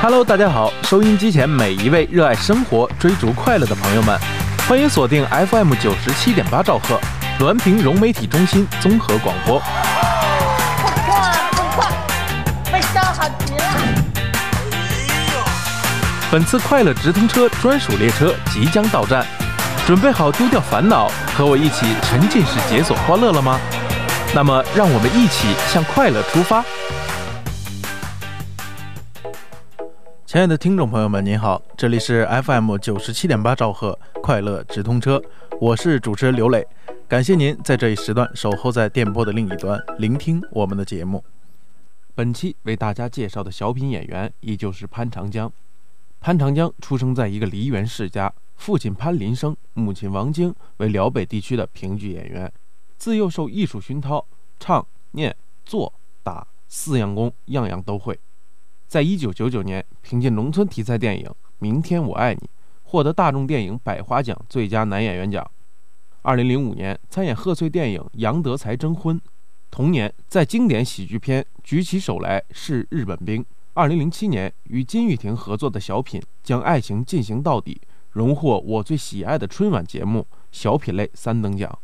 Hello， 大家好，收音机前每一位热爱生活、追逐快乐的朋友们，欢迎锁定 FM 97.8兆赫，滦平融媒体中心综合广播。 味道好极了！ 本次快乐直通车专属列车即将到站，准备好丢掉烦恼，和我一起沉浸式解锁欢乐了吗？那么，让我们一起向快乐出发。亲爱的听众朋友们，您好，这里是 FM 97.8兆赫快乐直通车，我是主持人刘磊，感谢您在这一时段守候在电波的另一端，聆听我们的节目。本期为大家介绍的小品演员依旧是潘长江。潘长江出生在一个梨园世家，父亲潘林生，母亲王晶为辽北地区的评剧演员，自幼受艺术熏陶，唱、念、做、打四样功，样样都会。在1999年，凭借农村题材电影《明天我爱你》获得大众电影百花奖最佳男演员奖。2005年参演贺岁电影《杨德才征婚》，同年在经典喜剧片《举起手来是日本兵》，2007年与金玉婷合作的小品《将爱情进行到底》，荣获我最喜爱的春晚节目小品类3等奖。